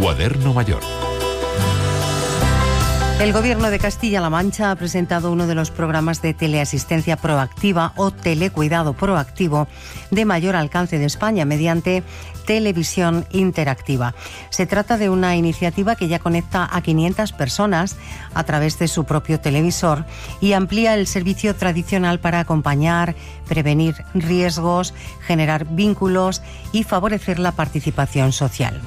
Cuaderno Mayor. El Gobierno de Castilla-La Mancha ha presentado uno de los programas de teleasistencia proactiva o telecuidado proactivo de mayor alcance de España mediante televisión interactiva. Se trata de una iniciativa que ya conecta a 500 personas a través de su propio televisor y amplía el servicio tradicional para acompañar, prevenir riesgos, generar vínculos y favorecer la participación social.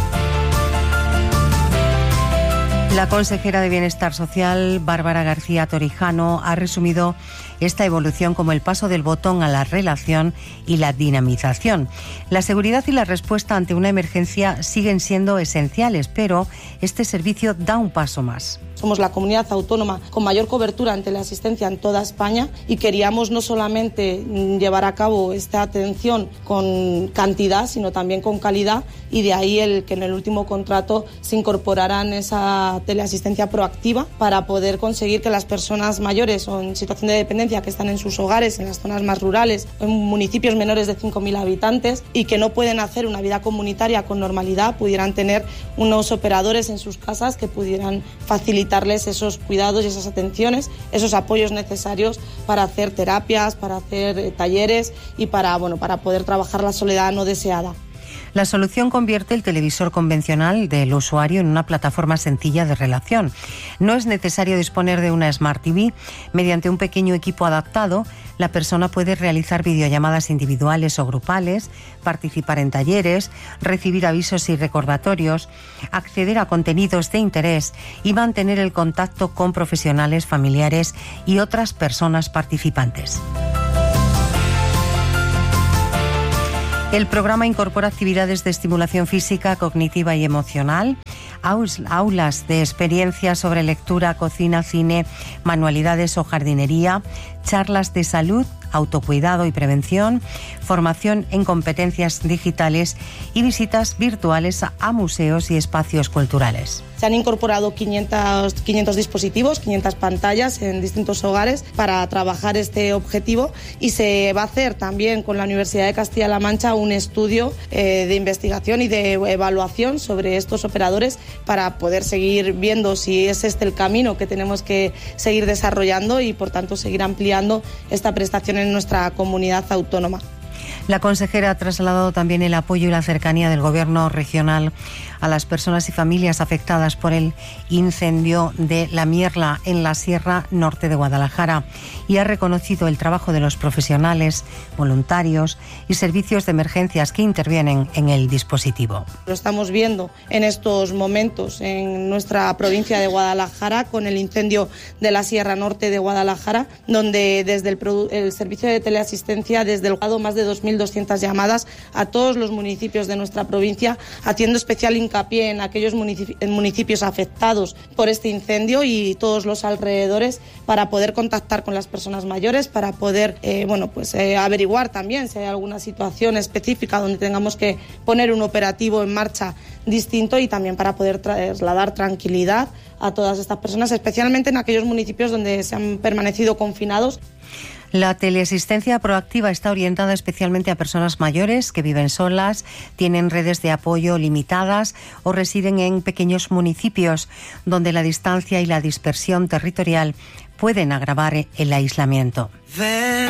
La consejera de Bienestar Social, Bárbara García Torijano, ha resumido esta evolución como el paso del botón a la relación y la dinamización. La seguridad y la respuesta ante una emergencia siguen siendo esenciales, pero este servicio da un paso más. Somos la comunidad autónoma con mayor cobertura en teleasistencia en toda España y queríamos no solamente llevar a cabo esta atención con cantidad, sino también con calidad, y de ahí el que en el último contrato se incorporaran esa teleasistencia proactiva para poder conseguir que las personas mayores o en situación de dependencia que están en sus hogares, en las zonas más rurales, en municipios menores de 5.000 habitantes y que no pueden hacer una vida comunitaria con normalidad, pudieran tener unos operadores en sus casas que pudieran facilitarles esos cuidados y esas atenciones, esos apoyos necesarios para hacer terapias, para hacer talleres y para poder trabajar la soledad no deseada. La solución convierte el televisor convencional del usuario en una plataforma sencilla de relación. No es necesario disponer de una Smart TV. Mediante un pequeño equipo adaptado, la persona puede realizar videollamadas individuales o grupales, participar en talleres, recibir avisos y recordatorios, acceder a contenidos de interés y mantener el contacto con profesionales, familiares y otras personas participantes. El programa incorpora actividades de estimulación física, cognitiva y emocional, aulas de experiencia sobre lectura, cocina, cine, manualidades o jardinería, charlas de salud, autocuidado y prevención, formación en competencias digitales y visitas virtuales a museos y espacios culturales. Se han incorporado 500 dispositivos, 500 pantallas en distintos hogares para trabajar este objetivo, y se va a hacer también con la Universidad de Castilla-La Mancha un estudio de investigación y de evaluación sobre estos operadores para poder seguir viendo si es este el camino que tenemos que seguir desarrollando y por tanto seguir ampliando esta prestación en nuestra comunidad autónoma. La consejera ha trasladado también el apoyo y la cercanía del Gobierno regional a las personas y familias afectadas por el incendio de La Mierla en la Sierra Norte de Guadalajara y ha reconocido el trabajo de los profesionales, voluntarios y servicios de emergencias que intervienen en el dispositivo. Lo estamos viendo en estos momentos en nuestra provincia de Guadalajara con el incendio de la Sierra Norte de Guadalajara, donde desde el servicio de teleasistencia, desde el lado más de 2.200 llamadas a todos los municipios de nuestra provincia, haciendo especial hincapié en aquellos municipios afectados por este incendio y todos los alrededores, para poder contactar con las personas mayores, para poder averiguar también si hay alguna situación específica donde tengamos que poner un operativo en marcha distinto, y también para poder trasladar tranquilidad a todas estas personas, especialmente en aquellos municipios donde se han permanecido confinados. La teleasistencia proactiva está orientada especialmente a personas mayores que viven solas, tienen redes de apoyo limitadas o residen en pequeños municipios donde la distancia y la dispersión territorial pueden agravar el aislamiento.